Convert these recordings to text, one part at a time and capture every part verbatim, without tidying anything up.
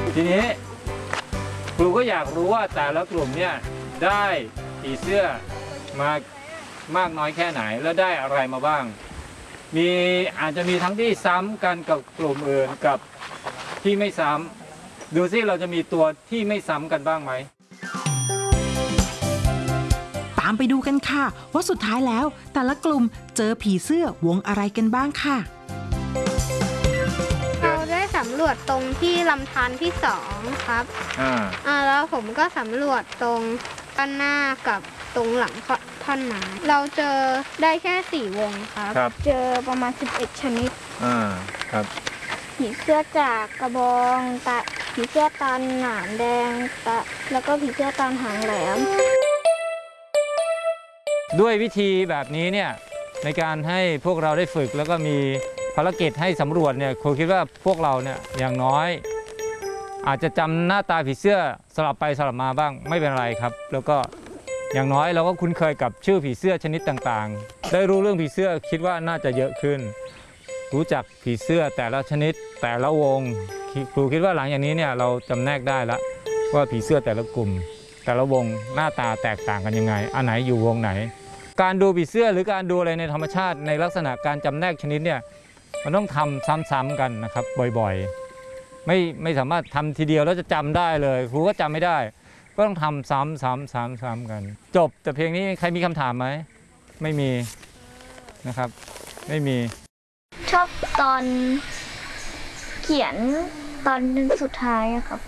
ทีนี้ครูก็อยากรู้ว่าแต่ละกลุ่มเนี่ยได้ผีเสื้อมามากน้อยแค่ไหนแล้วได้อะไรมาบ้างมีอาจจะมีทั้งที่ซ้ำกันกับกลุ่มอื่นกับที่ไม่ซ้ำดูซิเราจะมีตัวที่ไม่ซ้ำกันบ้างไหมตามไปดูกันค่ะว่าสุดท้ายแล้วแต่ละกลุ่มเจอผีเสื้อวงอะไรกันบ้างค่ะเราได้สำรวจตรงที่ลำธารที่สองครับอ่าอ่าแล้วผมก็สำรวจตรงด้านหน้ากับตรงหลังท่อนไม้เราเจอได้แค่สี่วงครับเจอประมาณสิบเอ็ดชนิดอ่าครับผีเสื้อจากกระบองตาผีเสื้อตาหนามแดงตาแล้วก็ผีเสื้อตาหางแหลมด้วยวิธีแบบนี้เนี่ยในการให้พวกเราได้ฝึกแล้วก็มีภารกิจให้สำรวจเนี่ยครูคิดว่าพวกเราเนี่ยอย่างน้อยอาจจะจำหน้าตาผีเสื้อสลับไปสลับมาบ้างไม่เป็นไรครับแล้วก็อย่างน้อยเราก็คุ้นเคยกับชื่อผีเสื้อชนิดต่างๆได้รู้เรื่องผีเสื้อคิดว่าน่าจะเยอะขึ้นรู้จักผีเสื้อแต่ละชนิดแต่ละวงครูคิดว่าหลังอย่างนี้เนี่ยเราจำแนกได้แล้วว่าผีเสื้อแต่ละกลุ่มแต่ละวงหน้าตาแตกต่างกันยังไงอันไหนอยู่วงไหนการดูผีเสื้อหรือการดูอะไรในธรรมชาติในลักษณะการจำแนกชนิดเนี่ยมันต้องทำซ้ำๆกันนะครับบ่อยๆไม่ไม่สามารถทำทีเดียวแล้วจะจำได้เลยครูก็จำไม่ได้ก็ต้องทำซ้ำซ้ำซ้ำซ้ำกันจบแต่เพลงนี้ใครมีคำถามไหมไม่มีนะครับไม่มีชอบตอนเขียนตอนสุดท้ายครับ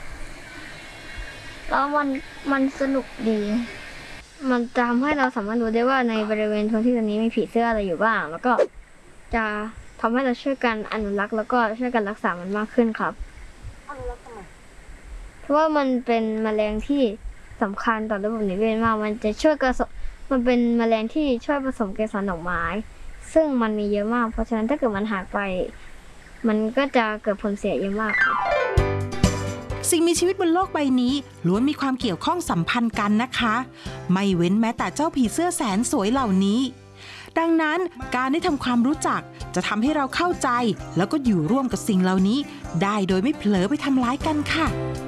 แล้วมันมันสนุกดีมันจะทำให้เราสามารถรู้ได้ว่าในบริเวณพื้นที่ตรงนี้มีผีเสื้ออะไรอยู่บ้างแล้วก็จะทำให้เราช่วยกันอนุรักษ์แล้วก็ช่วยกันรักษามันมากขึ้นครับอนุรักษ์ทำไมเพราะว่ามันเป็นแมลงที่สำคัญต่อระบบนิเวศมากมันจะช่วยกระสมันเป็นแมลงที่ช่วยผสมเกสรดอกไม้ซึ่งมันมีเยอะมากเพราะฉะนั้นถ้าเกิดมันหายไปมันก็จะเกิดผลเสียเยอะมากครับสิ่งมีชีวิตบนโลกใบนี้ล้วนมีความเกี่ยวข้องสัมพันธ์กันนะคะไม่เว้นแม้แต่เจ้าผีเสื้อแสนสวยเหล่านี้ดังนั้นการได้ทำความรู้จักจะทำให้เราเข้าใจแล้วก็อยู่ร่วมกับสิ่งเหล่านี้ได้โดยไม่เผลอไปทำร้ายกันค่ะ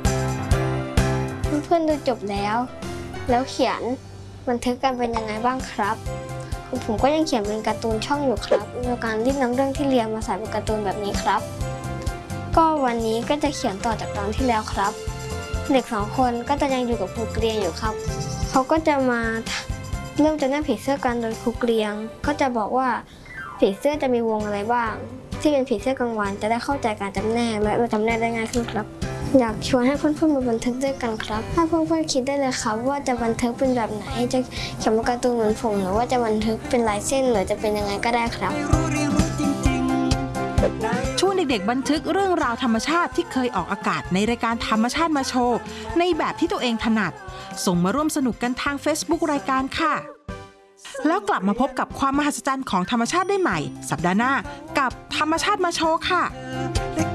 เพื่อนๆดูจบแล้วแล้วเขียนบันทึกกันเป็นยังไงบ้างครับผมก็ยังเขียนเป็นการ์ตูนช่องอยู่ครับโดยการรีบนำเรื่องที่เรียนมาใส่เป็นการ์ตูนแบบนี้ครับก็วันนี้ก็จะเขียนต่อจากตอนที่แล้วครับเด็กสองคนก็จะยังอยู่กับครูเกรียงอยู่ครับเขาก็จะมาเริ่มจะแนกผีเสื้อกันโดยครูเกรียงก็จะบอกว่าผีเสื้อจะมีวงอะไรบ้างที่เป็นผีเสื้อกลางวันจะได้เข้าใจการจำแนกและเราจำแนกได้ง่ายขึ้นครับอยากชวนให้เพื่อนๆมาบันทึกด้วยกันครับให้เพื่อนๆคิดได้เลยครับว่าจะบันทึกเป็นแบบไหนจะเขียนเป็นการ์ตูนเหมือนผมหรือว่าจะบันทึกเป็นลายเส้นหรือจะเป็นยังไงก็ได้ครับชวนเด็กๆบันทึกเรื่องราวธรรมชาติที่เคยออกอากาศในรายการธรรมชาติมาโชว์ในแบบที่ตัวเองถนัดส่งมาร่วมสนุกกันทาง Facebook รายการค่ะแล้วกลับมาพบกับความมหัศจรรย์ของธรรมชาติได้ใหม่สัปดาห์หน้ากับธรรมชาติมาโชว์ค่ะ